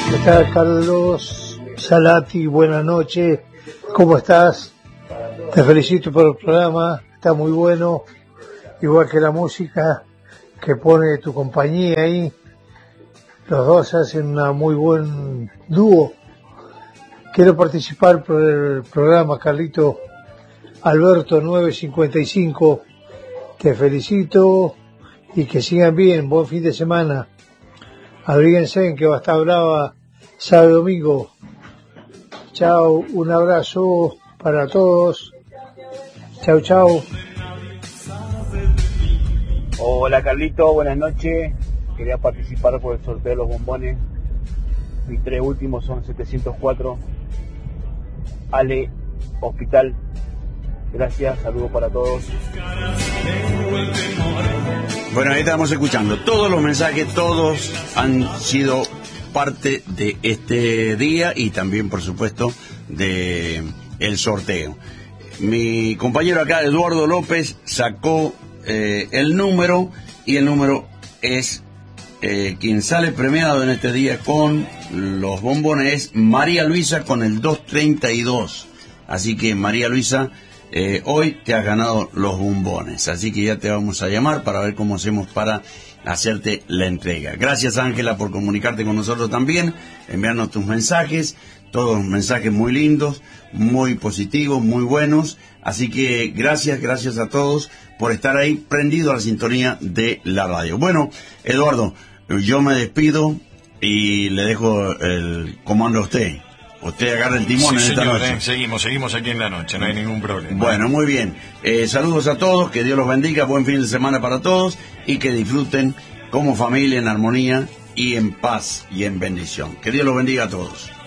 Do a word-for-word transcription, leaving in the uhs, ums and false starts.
¿Qué tal, Carlos Salati? Buenas noches. ¿Cómo estás? Te felicito por el programa. Está muy bueno. Igual que la música que pone tu compañía ahí. Los dos hacen un muy buen dúo. Quiero participar por el programa, Carlito. Alberto nueve cincuenta y cinco. Te felicito y que sigan bien. Buen fin de semana. Abríguense en que va a estar brava sábado y domingo. Chao, un abrazo para todos. Chao, chao. Hola Carlito, buenas noches. Quería participar por el sorteo de los bombones. Mis tres últimos son setecientos cuatro. Ale, Hospital. Gracias, saludos para todos. Bueno, ahí estamos escuchando. Todos los mensajes, todos han sido parte de este día y también, por supuesto, de el sorteo. Mi compañero acá, Eduardo López, sacó eh, el número y el número es eh, quien sale premiado en este día con los bombones es María Luisa con el doscientos treinta y dos. Así que María Luisa, eh, hoy te has ganado los bombones. Así que ya te vamos a llamar para ver cómo hacemos para hacerte la entrega. Gracias, Ángela, por comunicarte con nosotros también, enviarnos tus mensajes, todos mensajes muy lindos, muy positivos, muy buenos. Así que gracias, gracias a todos por estar ahí prendido a la sintonía de la radio. Bueno, Eduardo, yo me despido y le dejo el comando a usted. Usted agarra el timón sí, en esta señor, noche. Eh, seguimos, seguimos aquí en la noche, no hay ningún problema. Bueno, muy bien. Eh, saludos a todos, que Dios los bendiga, buen fin de semana para todos y que disfruten como familia en armonía y en paz y en bendición. Que Dios los bendiga a todos.